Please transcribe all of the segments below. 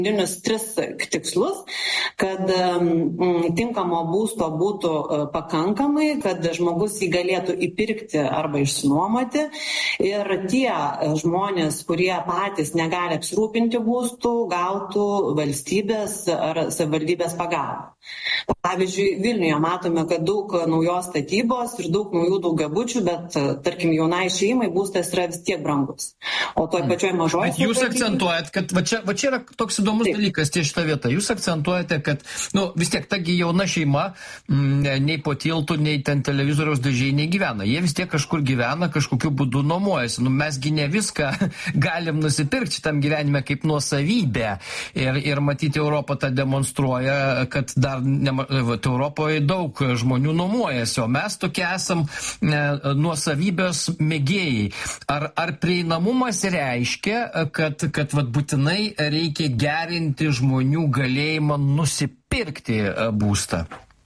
tris tikslus, kad tinkamo būsto būtų pakankamai, kad žmogus jį galėtų įpirkti arba išsinuomoti ir tie žmonės, kurie patys negali apsirūpinti būstų, gautų valstybės ar savivaldybės pagalbą. Pavyzdžiui, Vilniuje matome, kad daug naujos statybos ir daug naujų daugiabučių, bet, tarkim, jaunai šeimai būstas yra vis tiek brangus. O toj pačioj mažoje... Bet jūs akcentuojat, kad va čia yra toks įdomus dalykas ties šitą vietą. Jūs akcentuojate, kad vis tiek tagi jauna šeima nei po tiltų, nei ten televizoriaus dėžėje negyvena. Jie vis tiek kažkur gyvena, kažkokiu būdu nuomojasi. Mesgi ne viską galim nusipirkti šitam gyvenime kaip nuosavybę. Ir matyti, Europą tą demonstruoja, kad dar Europoje daug žmonių nuomojasi, o mes tokie esam nuosavybės mėgėjai. Ar prieinamumas reiškia, kad būtinai reikia gerinti žmonių galėjimą nusipirkti būstą?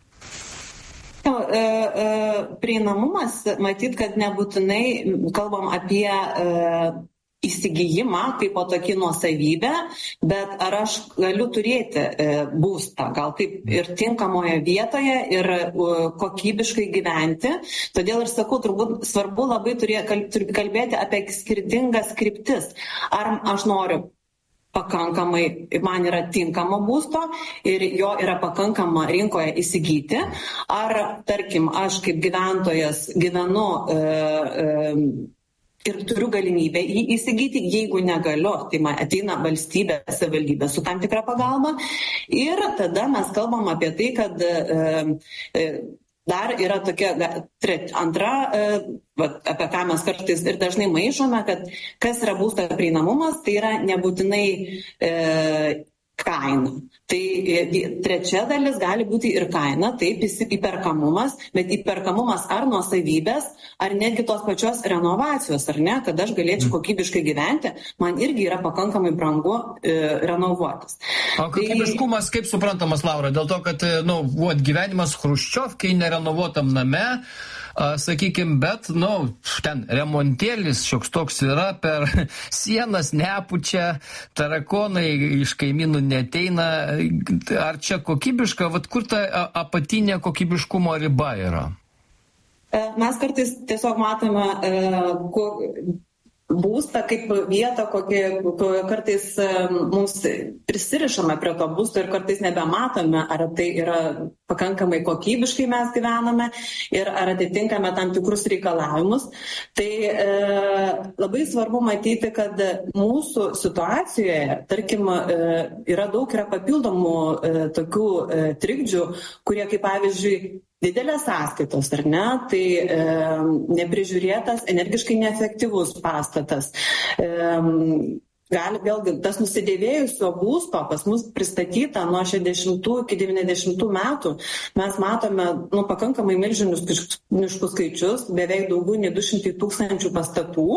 Prieinamumas, matyt, kad nebūtinai kalbam apie įsigijimą kaip o tokį nuosavybę, bet ar aš galiu turėti būstą, gal taip ir tinkamoje vietoje ir kokybiškai gyventi. Todėl ir sakau, turbūt svarbu labai kalbėti apie skirtingas kryptis. Ar aš noriu pakankamai, man yra tinkamo būsto ir jo yra pakankama rinkoje įsigyti, ar, tarkim, aš kaip gyventojas gyvenu ir turiu galimybę jį įsigyti, jeigu negaliu, tai man ateina valstybė, savivaldybė su tam tikra pagalba. Ir tada mes kalbam apie tai, kad dar yra tokia antra, apie ką mes kartais ir dažnai maišome, kad kas yra būsto prieinamumas, tai yra nebūtinai kaina. Tai trečia dalis gali būti ir kaina, taip, įperkamumas, bet įperkamumas ar nuosavybės, ar netgi tos pačios renovacijos, ar ne, kad aš galėčiau kokybiškai gyventi, man irgi yra pakankamai brangu renovuotis. O kokybiškumas kaip suprantamas, Laura? Dėl to, kad gyvenimas Chruščiovkai nerenovuotam name, sakykime, bet, ten remontėlis šioks toks yra, per sienas nepučia, tarakonai iš kaimynų neteina. Ar čia kokybiška? Kur ta apatinė kokybiškumo riba yra? Mes kartais tiesiog matome būstą kaip vietą, kartais mums prisirišame prie to būsto ir kartais nebematome, ar tai yra pakankamai kokybiškai mes gyvename ir ar atitinkame tam tikrus reikalavimus. Tai labai svarbu matyti, kad mūsų situacijoje, tarkim, yra papildomų tokių trikdžių, kurie kaip pavyzdžiui didelės sąskaitos, ar ne, tai neprižiūrėtas, energiškai neefektyvus pastatas. Gali vėlgi tas nusidėvėjusio būsto pas mus pristatyta nuo 60 iki 90 metų. Mes matome pakankamai milžiniškus skaičius, beveik daugiau nei 200 000 pastatų.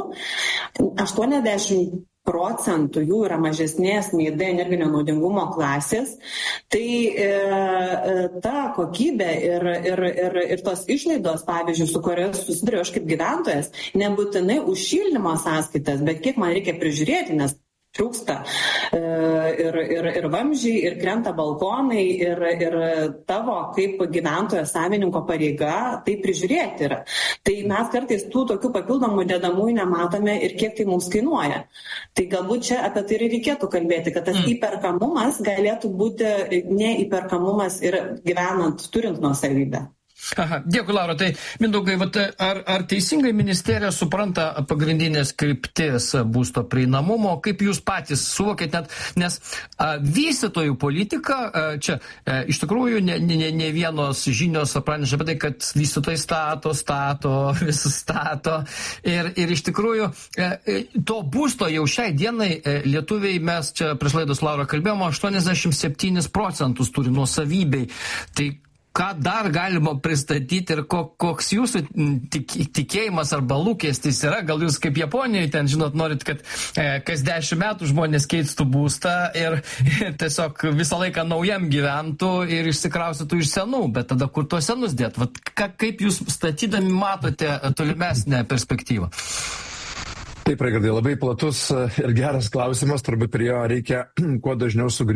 80% jų yra mažesnės nei D energinio naudingumo klasės. Tai ta kokybė ir tos išlaidos, pavyzdžiui, su kurios susiduriu aš kaip gyventojas, nebūtinai už šildymo sąskaitas, bet kiek man reikia prižiūrėti, nes trūksta ir vamzdžiai, ir krenta balkonai, ir tavo kaip gyventojo savininko pareiga tai prižiūrėti yra. Tai mes kartais tų tokių papildomų dedamųjų nematome ir kiek tai mums kainuoja. Tai galbūt čia apie tai ir reikėtų kalbėti, kad tas įperkamumas galėtų būti neįperkamumas ir gyvenant, turint nuosavybę. Aha, dėkui, Laura. Tai, Mindaugai, ar teisingai ministerija supranta pagrindinės kryptis būsto prieinamumo, kaip jūs patys suvokėte, nes vystytojų politika, čia iš tikrųjų ne vienos žinios praneša apie tai, kad vystytojai vis stato ir iš tikrųjų to būsto jau šiai dienai lietuviai, mes čia prieš laidos Laura kalbėjome, 87% turi nuosavybei. Tai ką dar galima pristatyti ir koks jūsų tikėjimas arba lūkestis yra? Gal jūs kaip Japonijoje ten, norit, kad kas 10 metų žmonės keistų būstą ir tiesiog visą laiką naujam gyventų ir išsikraustytų iš senų, bet tada kur tuos senus dėt? Kaip jūs statydami matote tolimesnę perspektyvą? Taip, Raigardai, labai platus ir geras klausimas, turbūt prie jo reikia kuo dažniau sugrįžti.